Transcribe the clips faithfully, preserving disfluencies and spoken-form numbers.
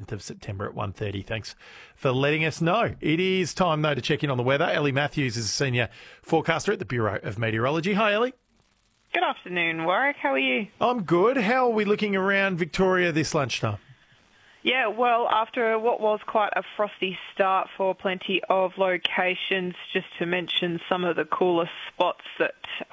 seventh of September at one thirty. Thanks for letting us know. It is time, though, to check in on the weather. Ellie Matthews is a senior forecaster at the Bureau of Meteorology. Hi, Ellie. Good afternoon, Warwick. How are you? I'm good. How are we looking around Victoria this lunchtime? Yeah, well, after what was quite a frosty start for plenty of locations, just to mention some of the coolest spots that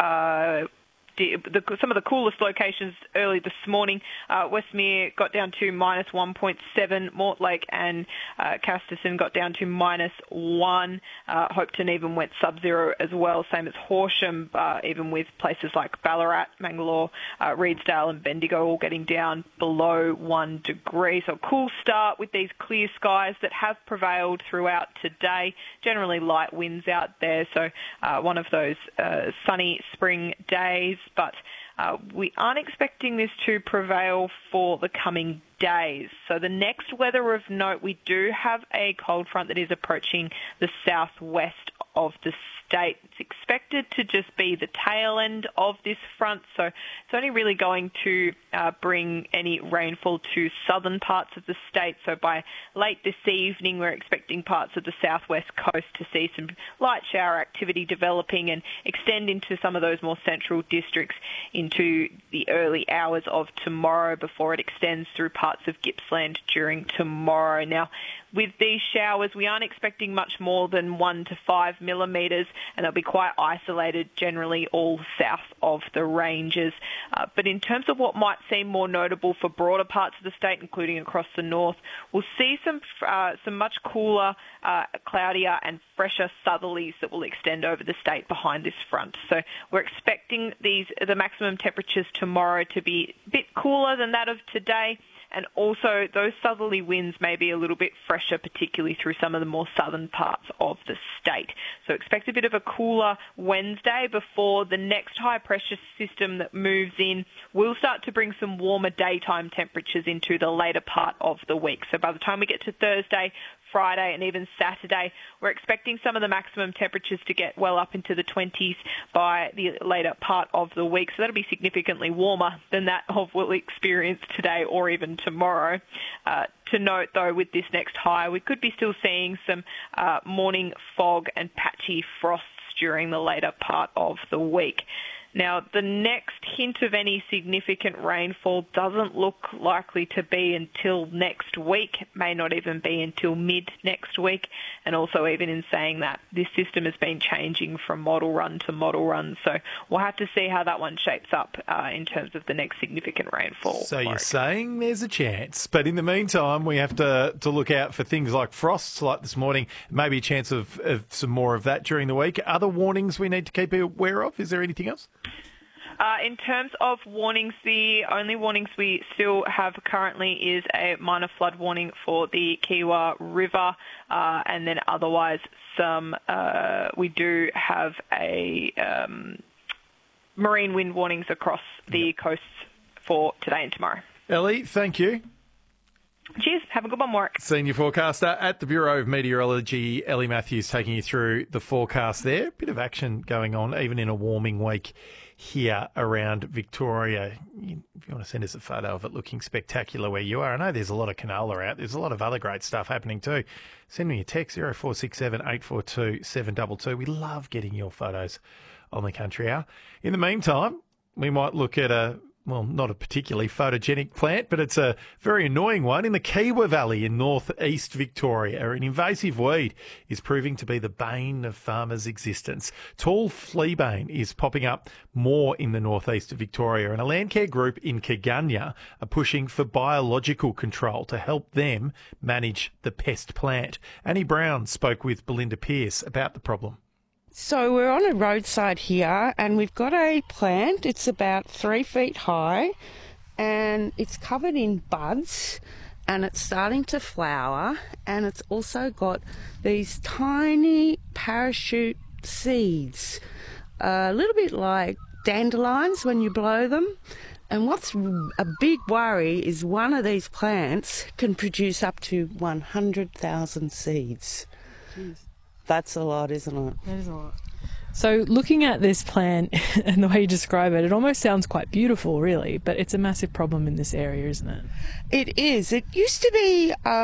uh, the, the, some of the coolest locations early this morning. Uh, Westmere got down to minus one point seven. Mortlake and uh, Casterton got down to minus one. Uh, Hopeton even went sub-zero as well, same as Horsham, uh, even with places like Ballarat, Mangalore, uh, Reedsdale and Bendigo all getting down below one degree. So a cool start with these clear skies that have prevailed throughout today. Generally light winds out there, so uh, one of those uh, sunny spring days. But uh, we aren't expecting this to prevail for the coming days. So the next weather of note, we do have a cold front that is approaching the southwest of the state. It's expected to just be the tail end of this front, so it's only really going to uh, bring any rainfall to southern parts of the state. So by late this evening, we're expecting parts of the southwest coast to see some light shower activity developing and extend into some of those more central districts into the early hours of tomorrow before it extends through parts of Gippsland during tomorrow. Now, with these showers, we aren't expecting much more than one to five millimetres, and they'll be quite isolated, generally all south of the ranges. Uh, but in terms of what might seem more notable for broader parts of the state, including across the north, we'll see some uh, some much cooler, uh, cloudier and fresher southerlies that will extend over the state behind this front. So we're expecting these the maximum temperatures tomorrow to be a bit cooler than that of today. And also, those southerly winds may be a little bit fresher, particularly through some of the more southern parts of the state. So expect a bit of a cooler Wednesday before the next high-pressure system that moves in will start to bring some warmer daytime temperatures into the later part of the week. So by the time we get to Thursday, Friday and even Saturday, we're expecting some of the maximum temperatures to get well up into the twenties by the later part of the week. So that'll be significantly warmer than that of what we experience today or even tomorrow. Uh, to note, though, with this next high, we could be still seeing some uh, morning fog and patchy frosts during the later part of the week. Now, the next hint of any significant rainfall doesn't look likely to be until next week. It may not even be until mid next week. And also, even in saying that, this system has been changing from model run to model run. So we'll have to see how that one shapes up uh, in terms of the next significant rainfall. So you're saying there's a chance. But in the meantime, we have to, to look out for things like frosts like this morning, maybe a chance of, of some more of that during the week. Other warnings we need to keep aware of? Is there anything else? Uh, in terms of warnings, the only warnings we still have currently is a minor flood warning for the Kiewa River, uh, and then otherwise some uh, we do have a um, marine wind warnings across the yep. coasts for today and tomorrow. Ellie, thank you. Cheers. Have a good one, Mark. Senior forecaster at the Bureau of Meteorology, Ellie Matthews, taking you through the forecast there. Bit of action going on, even in a warming week here around Victoria. If you want to send us a photo of it looking spectacular where you are, I know there's a lot of canola out. There's a lot of other great stuff happening too. Send me a text, zero four six seven, eight four two, seven two two. We love getting your photos on the Country Hour. In the meantime, we might look at a well, not a particularly photogenic plant, but it's a very annoying one in the Kiewa Valley in northeast Victoria. An invasive weed is proving to be the bane of farmers' existence. Tall fleabane is popping up more in the northeast of Victoria, and a Landcare group in Kaganya are pushing for biological control to help them manage the pest plant. Annie Brown spoke with Belinda Pearce about the problem. So we're on a roadside here and we've got a plant. It's about three feet high and it's covered in buds and it's starting to flower, and it's also got these tiny parachute seeds, a little bit like dandelions when you blow them. And what's a big worry is one of these plants can produce up to one hundred thousand seeds. Jeez. That's a lot, isn't it? That is a lot. So looking at this plant and the way you describe it, it almost sounds quite beautiful, really, but it's a massive problem in this area, isn't it? It is. It used to be... Um,